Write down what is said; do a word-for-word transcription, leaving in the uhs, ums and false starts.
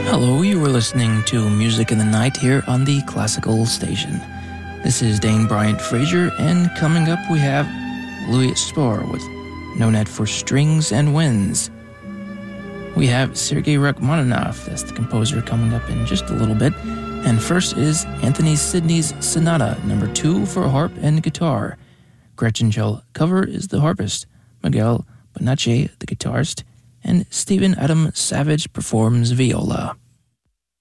Hello, you are listening to Music in the Night here on the Classical Station. This is Dane Bryant Frazier, and coming up we have Louis Spohr with No Net for Strings and Winds. We have Sergei Rachmaninoff, that's the composer, coming up in just a little bit. And first is Anthony Sidney's Sonata, number two for harp and guitar. Gretchen Schell Cover is the harpist, Miguel Bonacci the guitarist, and Stephen Adam Savage performs viola.